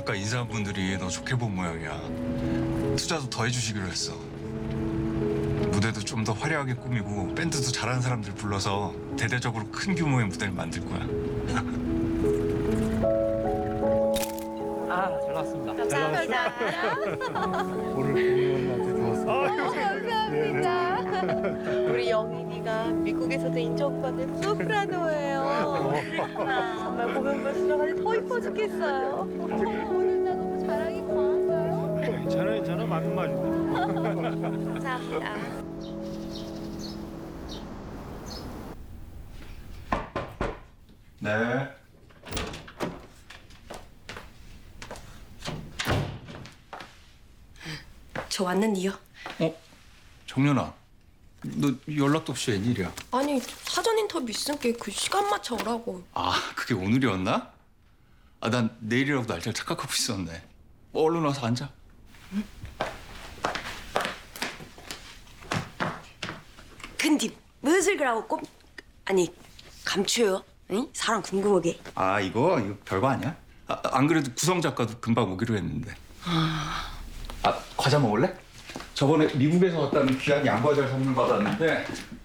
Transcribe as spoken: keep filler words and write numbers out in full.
아까 인사한 분들이 너 좋게 본 모양이야. 투자도 더 해주시기로 했어. 무대도 좀 더 화려하게 꾸미고 밴드도 잘하는 사람들 불러서 대대적으로 큰 규모의 무대를 만들 거야. 아, 잘 나왔습니다. 감사합니다. 오늘 부모님한테 좋았어. 감사합니다. 우리 영인이가 미국에서도 인정받는 소프라노예요. 정말 고명벌 수정하니 더 이뻐 죽겠어요. 오늘 나 너무 자랑이 많아요. 괜찮아, 괜찮아. 맞는 말이야. 감사합니다. 네. 저 왔는데요. 어? 정연아, 너 연락도 없이 웬일이야? 아니 사전 인터뷰 있으니까 그 시간 맞춰 오라고. 아, 그게 오늘이었나? 아, 난 내일이라고 날짜를 착각하고 있었네. 어, 얼른 와서 앉아. 근데 무엇을 그러고 꼼 아니 감추요? 응? 사람 궁금하게. 아, 이거 이거 별거 아니야? 아, 안 그래도 구성 작가도 금방 오기로 했는데. 아, 과자 먹을래? 저번에 미국에서 왔다는 귀한 양과자를 선물 받았는데